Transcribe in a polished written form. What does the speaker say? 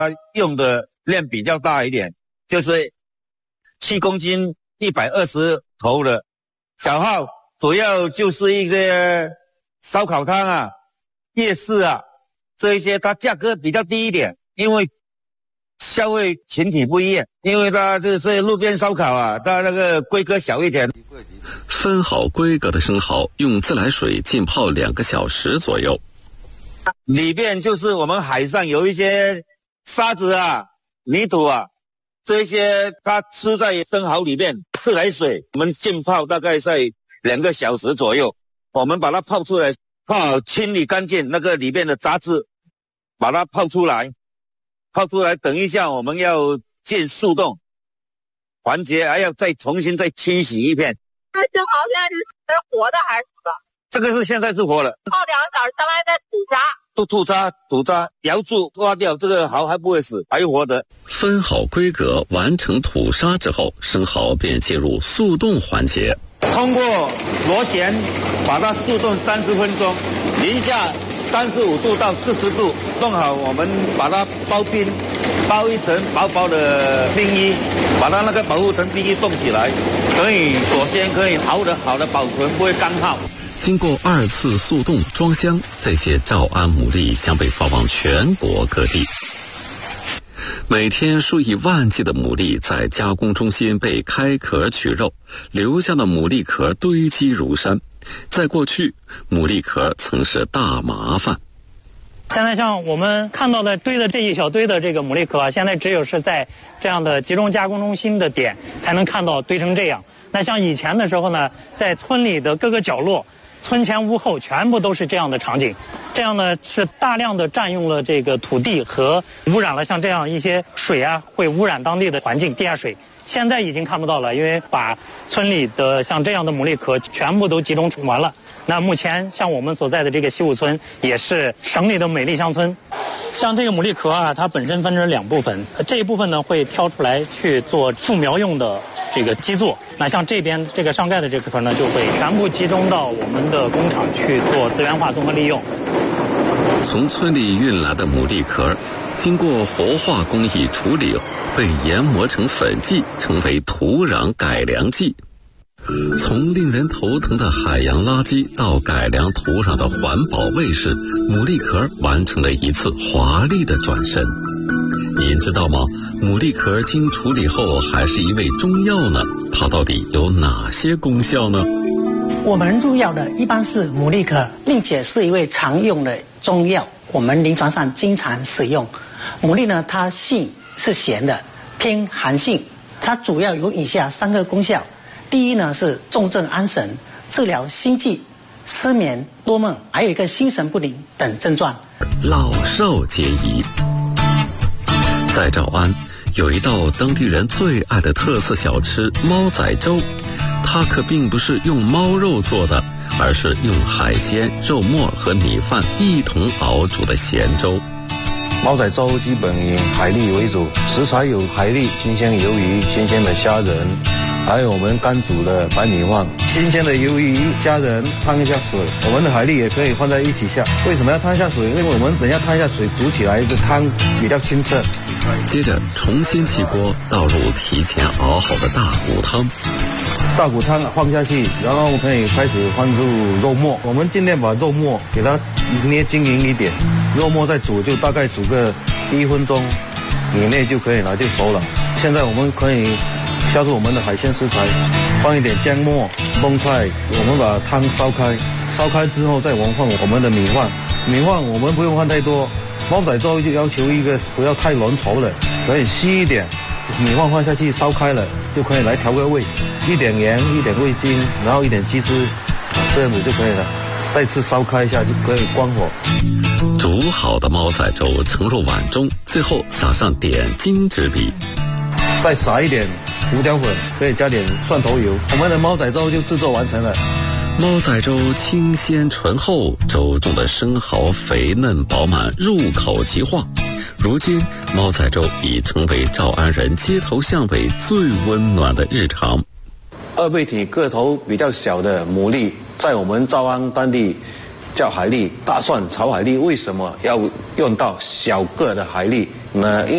它用的量比较大一点，就是7公斤120头的小号，主要就是一些烧烤摊啊、夜市啊这一些，它价格比较低一点，因为消费群体不一样，因为它就是路边烧烤啊，它那个规格小一点。 分好规格的生蚝，用自来水浸泡2个小时左右。 里面就是我们海上有一些沙子啊、泥土啊，这些它吃在生蚝里面，自来水我们浸泡大概在2个小时左右，我们把它泡出来，清理干净那个里面的杂质，把它泡出来，等一下我们要进速冻环节，还要重新清洗一遍。 这生蚝现在是活的还是死的？ 这个是现在是活的， 泡2个小时，相当于在吐渣，摇住刮掉，这个蚝还不会死，还活的。 分好规格，完成吐沙之后，生蚝便进入速冻环节。 通过螺旋把它速冻30分钟，零下35度到40度，冻好我们把它包冰，包一层薄薄的冰衣，把它那个保护层冰衣冻起来，可以锁鲜，可以好的保存，不会干耗。 经过2次速冻装箱，这些诏安牡蛎将被发往全国各地。每天数以万计的牡蛎在加工中心被开壳取肉，留下的牡蛎壳堆积如山。在过去，牡蛎壳曾是大麻烦。 现在像我们看到的堆的这一小堆的这个牡蛎壳，现在只有是在这样的集中加工中心的点才能看到堆成这样。那像以前的时候呢，在村里的各个角落，村前屋后全部都是这样的场景，这样呢是大量的占用了这个土地和污染了像这样一些水啊，会污染当地的环境，地下水。现在已经看不到了，因为把村里的像这样的牡蛎壳全部都集中完了。那目前像我们所在的这个西武村也是省里的美丽乡村。像这个牡蛎壳啊，它本身分成2部分，这一部分呢会挑出来去做复苗用的这个基座。那像这边这个上盖的这个壳呢，就会全部集中到我们的工厂去做资源化综合利用。 从村里运来的牡蛎壳，经过活化工艺处理，被研磨成粉剂，成为土壤改良剂。从令人头疼的海洋垃圾到改良土壤的环保卫士，牡蛎壳完成了一次华丽的转身。您知道吗？牡蛎壳经处理后还是一味中药呢，它到底有哪些功效呢？ 我们入药的一般是牡蛎壳，并且是一味常用的中药，我们临床上经常使用。牡蛎呢，它性是咸的，偏寒性，它主要有以下3个功效。第一呢是重症安神，治疗心悸、失眠、多梦，还有一个心神不宁等症状。 老少皆宜。在诏安有一道当地人最爱的特色小吃猫仔粥，它可并不是用猫肉做的，而是用海鲜、肉末和米饭一同熬煮的咸粥。 猫仔粥基本以海蛎为主，食材有海蛎、新鲜鱿鱼、新鲜的虾仁，还有我们干煮的白米饭。新鲜的鱿鱼、虾仁烫一下水，我们的海蛎也可以放在一起下。为什么要烫一下水？因为我们等一下烫一下水，煮起来的汤比较清澈。 接着重新起锅，倒入提前熬好的大骨汤。 大骨汤放下去，然后可以开始放入肉末。我们尽量把肉末给它捏均匀一点，肉末再煮就大概煮个1分钟以内就可以了，就熟了。现在我们可以下入我们的海鲜食材，放一点姜末、冬菜，我们把汤烧开，烧开之后再放我们的米饭。米饭我们不用放太多，猫仔粥就要求一个不要太浓稠了，可以稀一点。米饭放下去烧开了，就可以来调个味，一点盐、一点味精，然后一点鸡汁，这样子就可以了。再次烧开一下就可以关火。 煮好的猫仔粥盛入碗中，最后撒上点睛之笔， 再撒一点胡椒粉，可以加点蒜头油，我们的猫仔粥就制作完成了。 猫仔粥清鲜醇厚，粥中的生蚝肥嫩饱满，入口即化。如今，猫仔粥已成为诏安人街头巷尾最温暖的日常。 2倍体个头比较小的牡蛎，在我们诏安当地叫海蛎，大蒜炒海蛎。为什么要用到小个的海蛎呢？